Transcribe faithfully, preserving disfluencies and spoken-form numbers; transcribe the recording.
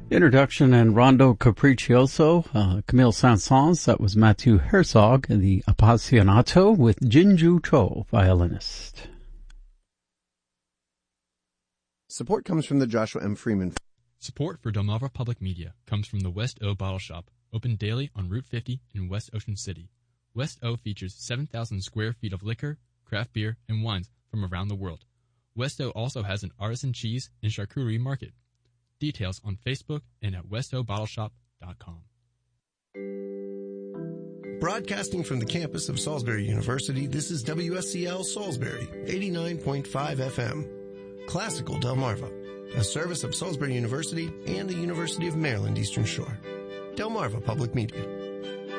Introduction and Rondo Capriccioso, uh, Camille Saint-Saëns. That was Matthew Herzog, the Appassionato with Jinju Cho, violinist. Support comes from the Joshua M. Freeman. Support for Delmarva Public Media comes from the West O Bottle Shop, open daily on Route fifty in West Ocean City. West O features seven thousand square feet of liquor, craft beer, and wines from around the world. West O also has an artisan cheese and charcuterie market. Details on Facebook and at west o bottle shop dot com. Broadcasting from the campus of Salisbury University, this is W S C L Salisbury, eighty-nine point five F M. Classical Delmarva, a service of Salisbury University and the University of Maryland Eastern Shore. Delmarva Public Media.